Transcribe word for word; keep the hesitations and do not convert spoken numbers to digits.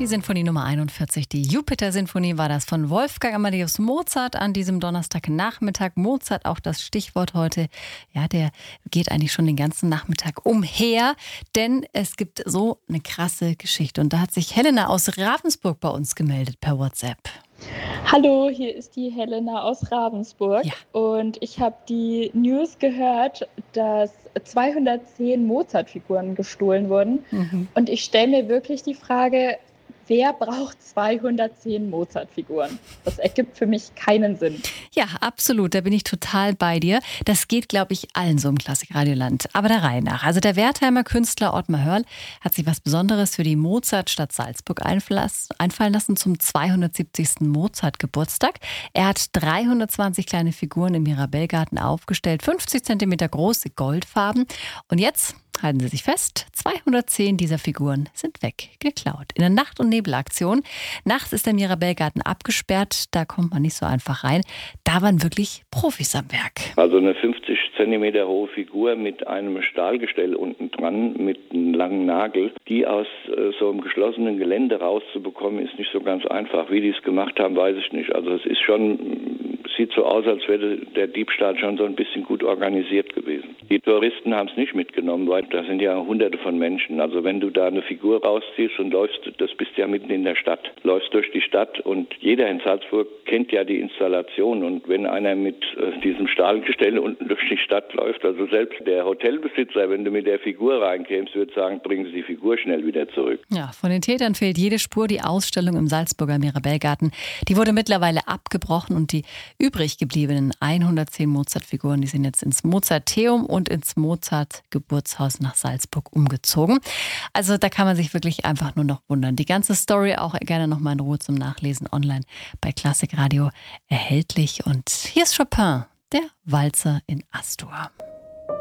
Die Sinfonie Nummer einundvierzig, die Jupiter-Sinfonie, war das von Wolfgang Amadeus Mozart an diesem Donnerstagnachmittag. Mozart, auch das Stichwort heute, ja, der geht eigentlich schon den ganzen Nachmittag umher, denn es gibt so eine krasse Geschichte. Und da hat sich Helena aus Ravensburg bei uns gemeldet per WhatsApp. Hallo, hier ist die Helena aus Ravensburg Ja. und ich habe die News gehört, dass zweihundertzehn Mozart-Figuren gestohlen wurden. Mhm. Und ich stelle mir wirklich die Frage, wer braucht zweihundertzehn Mozart-Figuren? Das ergibt für mich keinen Sinn. Ja, absolut, da bin ich total bei dir. Das geht, glaube ich, allen so im Klassikradioland. Aber der Reihe nach. Also der Wertheimer Künstler Ottmar Hörl hat sich was Besonderes für die Mozartstadt Salzburg einfallen lassen zum zweihundertsiebzigsten Mozart-Geburtstag. Er hat dreihundertzwanzig kleine Figuren im Mirabellgarten aufgestellt, fünfzig Zentimeter große Goldfarben. Und jetzt, halten Sie sich fest, zweihundertzehn dieser Figuren sind weggeklaut. In der Nacht- und Nebelaktion. Nachts ist der Mirabellgarten abgesperrt, da kommt man nicht so einfach rein. Da waren wirklich Profis am Werk. Also eine fünfzig Zentimeter hohe Figur mit einem Stahlgestell unten dran, mit einem langen Nagel, die aus äh, so einem geschlossenen Gelände rauszubekommen, ist nicht so ganz einfach. Wie die es gemacht haben, weiß ich nicht. Also es ist schon, sieht so aus, als wäre der Diebstahl schon so ein bisschen gut organisiert gewesen. Die Touristen haben es nicht mitgenommen, weil da sind ja hunderte von Menschen. Also wenn du da eine Figur rausziehst und läufst, das bist ja mitten in der Stadt, läufst durch die Stadt und jeder in Salzburg kennt ja die Installation. Und wenn einer mit äh, diesem Stahlgestell unten durch die Stadt läuft, also selbst der Hotelbesitzer, wenn du mit der Figur reinkämst, würde sagen, bringen Sie die Figur schnell wieder zurück. Ja, von den Tätern fehlt jede Spur. Die Ausstellung im Salzburger Mirabellgarten, die wurde mittlerweile abgebrochen und die übrig gebliebenen hundertzehn Mozart-Figuren, die sind jetzt ins Mozarteum und ins Mozart-Geburtshaus nach Salzburg umgezogen. Also da kann man sich wirklich einfach nur noch wundern. Die ganze Story auch gerne nochmal in Ruhe zum Nachlesen online bei Klassikradio erhältlich. Und hier ist Chopin, der Walzer in Astur.